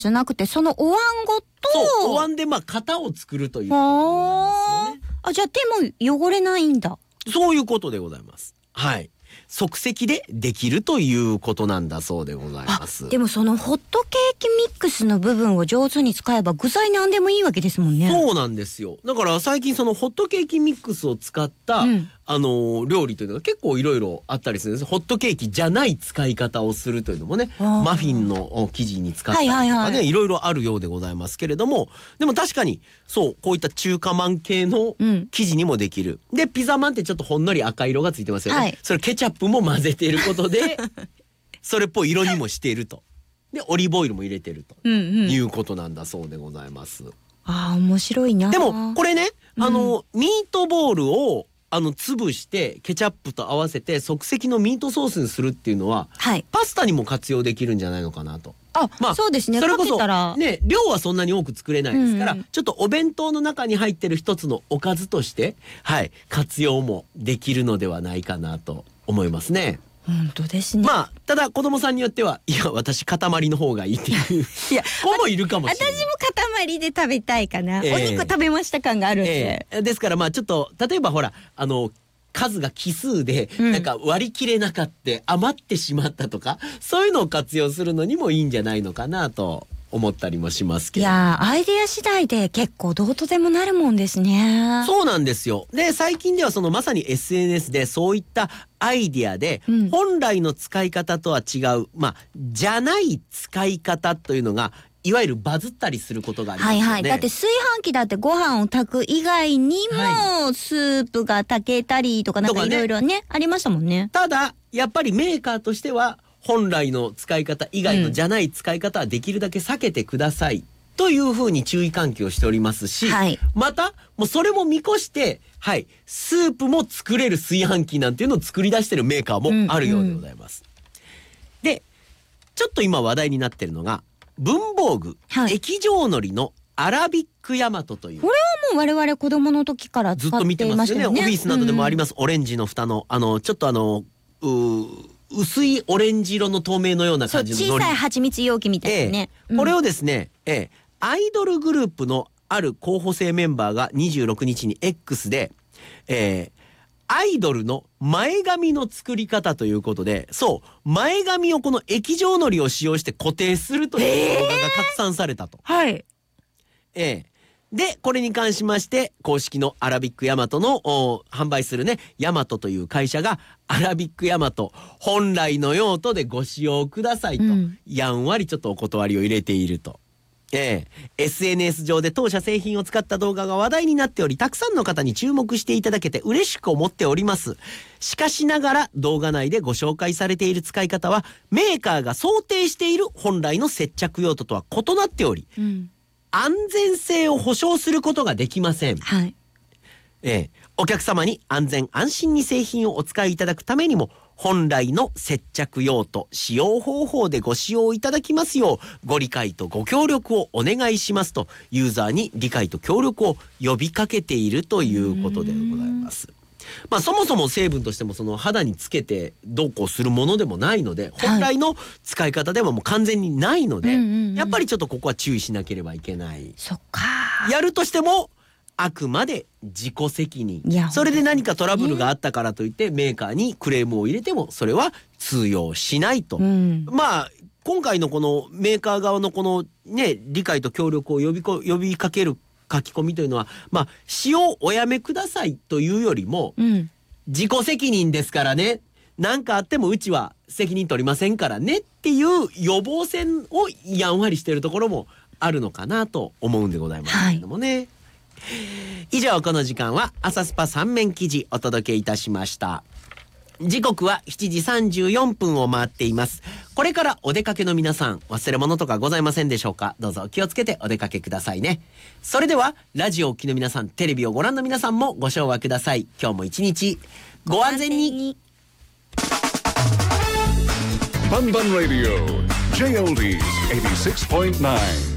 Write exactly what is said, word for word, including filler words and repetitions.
じゃなくてそのお椀ごと。 そう、お椀でまあ型を作るということなんですよね。 あ、じゃあ手も汚れないんだ。 そういうことでございます。はい。即席でできるということなんだそうでございます。 でもそのホットケーキミックスの部分を上手に使えば具材なんでもいいわけですもんね。 そうなんですよ。だから最近そのホットケーキミックスを使った、うん、あの料理というのが結構いろいろあったりするんです。ホットケーキじゃない使い方をするというのもね、マフィンの生地に使ったりとかね、はいはいはい、いろいろあるようでございますけれども、でも確かにそうこういった中華まん系の生地にもできる、うん、でピザまんってちょっとほんのり赤色がついてますよね、はい、それケチャップも混ぜていることでそれっぽい色にもしていると。でオリーブオイルも入れてるということなんだそうでございます。うんうん、 あー面白いな。 でもこれね、あの、うん、ミートボールをあの潰してケチャップと合わせて即席のミートソースにするっていうのは、はい、パスタにも活用できるんじゃないのかなと。 あ、まあ、そうですね。 それこそかけたらね、量はそんなに多く作れないですから、うんうん、ちょっとお弁当の中に入ってる一つのおかずとして、はい、活用もできるのではないかなと思いますね。 本当ですね。 まあただ子供さんによってはいや私塊の方がいいっていういや子もいるかもしれない。 私も塊で食べたいかな、えー、お肉食べました感があるんで、 えー、ですからまあちょっと例えばほらあの数が奇数でなんか割り切れなかって余ってしまったとか、うん、そういうのを活用するのにもいいんじゃないのかなと思ったりもしますけど。 いやアイデア次第で結構どうとでもなるもんですね。 そうなんですよ。で最近ではそのまさに エスエヌエス でそういったアイデアで、うん、本来の使い方とは違うまあじゃない使い方というのがいわゆるバズったりすることがありますよね。 はいはい。だって炊飯器だってご飯を炊く以外にも、はい、スープが炊けたりとかなんかいろいろねありましたもんね。 ただやっぱりメーカーとしては本来の使い方以外のじゃない使い方はできるだけ避けてください、うん、というふうに注意喚起をしておりますし、はい、またもうそれも見越して、はい、スープも作れる炊飯器なんていうのを作り出しているメーカーもあるようでございます、うんうん、でちょっと今話題になっているのが文房具、はい、液状のりのアラビックヤマトという。 これはもう我々子供の時から使っていましたよね。 ずっと見てますよね。オフィスなどでもあります、うん、オレンジの蓋のあのちょっとあのう薄いオレンジ色の透明のような感じの小さい蜂蜜容器みたいなね、 ええうん、これをですね、ええ、アイドルグループのある候補生メンバーがにじゅうろくにちに X で、えー、アイドルの前髪の作り方ということで、そう前髪をこの液状のりを使用して固定するという動画が拡散されたと、 えー、はい、 ええでこれに関しまして公式のアラビックヤマトの販売するねヤマトという会社がアラビックヤマト本来の用途でご使用くださいと、うん、やんわりちょっとお断りを入れていると。ええ、エスエヌエス 上で当社製品を使った動画が話題になっておりたくさんの方に注目していただけて嬉しく思っております。しかしながら動画内でご紹介されている使い方はメーカーが想定している本来の接着用途とは異なっており、うん、安全性を保証することができません、はいええ、お客様に安全安心に製品をお使いいただくためにも本来の接着用途使用方法でご使用いただきますようご理解とご協力をお願いしますとユーザーに理解と協力を呼びかけているということでございます。まあそもそも成分としてもその肌につけてどうこうするものでもないので本来の使い方ではもう完全にないので、はい、やっぱりちょっとここは注意しなければいけない。 そっか。 やるとしてもあくまで自己責任。それで何かトラブルがあったからといってメーカーにクレームを入れてもそれは通用しないと、うん、まあ今回のこのメーカー側のこのね理解と協力を呼びこ呼びかける書き込みというのはまあ使用おやめくださいというよりも、うん、自己責任ですからね、何かあってもうちは責任取りませんからねっていう予防線をやんわりしているところもあるのかなと思うんでございますけれどもね、はい、以上この時間は朝スパ三面記事お届けいたしました。時刻はしちじさんじゅうよんぷんを回っています。これからお出かけの皆さん忘れ物とかございませんでしょうか。どうぞ気をつけてお出かけくださいね。それではラジオを聴きの皆さんテレビをご覧の皆さんもご唱和ください。今日も一日ご安全に。 バンバンラディオ ジェイオーディー はちじゅうろくてんきゅう